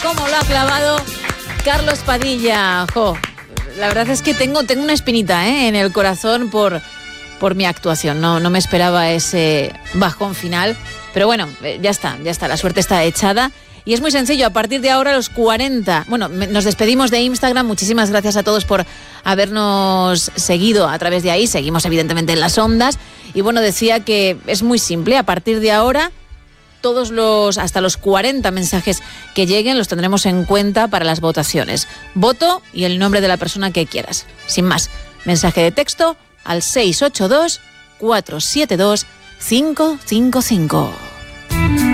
cómo lo ha clavado Carlos Padilla. Jo, la verdad es que tengo una espinita en el corazón por mi actuación. No me esperaba ese bajón final, pero bueno, ya está, la suerte está echada. Y es muy sencillo, a partir de ahora los 40... Bueno, nos despedimos de Instagram. Muchísimas gracias a todos por habernos seguido a través de ahí. Seguimos evidentemente en las ondas. Y bueno, decía que es muy simple. A partir de ahora, hasta los 40 mensajes que lleguen los tendremos en cuenta para las votaciones. Voto y el nombre de la persona que quieras. Sin más, mensaje de texto al 682 472 555.